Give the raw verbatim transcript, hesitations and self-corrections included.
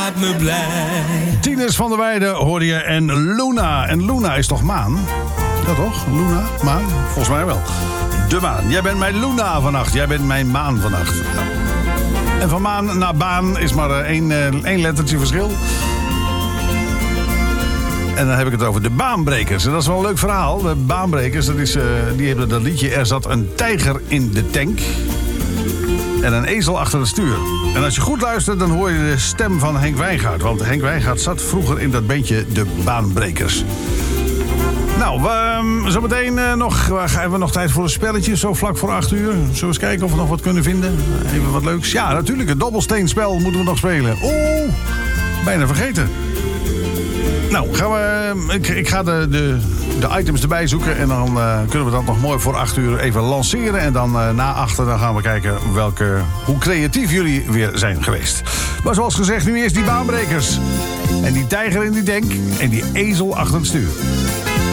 maakt me blij. Tinus van der Weijden hoorde je en Luna. En Luna is toch maan? Ja toch? Luna? Maan? Volgens mij wel. De maan. Jij bent mijn Luna vannacht. Jij bent mijn maan vannacht. Ja. En van maan naar baan is maar één, één lettertje verschil. En dan heb ik het over de Baanbrekers. En dat is wel een leuk verhaal. De Baanbrekers, dat is, uh, die hebben dat liedje... Er zat een tijger in de tank en een ezel achter het stuur. En als je goed luistert, dan hoor je de stem van Henk Wijngaard. Want Henk Wijngaard zat vroeger in dat bandje de Baanbrekers. Nou, we, zometeen uh, nog, uh, hebben we nog tijd voor een spelletje. Zo vlak voor acht uur. Zullen we eens kijken of we nog wat kunnen vinden? Even wat leuks. Ja, natuurlijk, het dobbelsteenspel moeten we nog spelen. Oeh, bijna vergeten. Nou, gaan we, ik, ik ga de, de, de items erbij zoeken. En dan uh, kunnen we dat nog mooi voor acht uur even lanceren. En dan uh, na achter dan gaan we kijken welke, hoe creatief jullie weer zijn geweest. Maar zoals gezegd, nu eerst die Baanbrekers. En die tijger in die tank. En die ezel achter het stuur.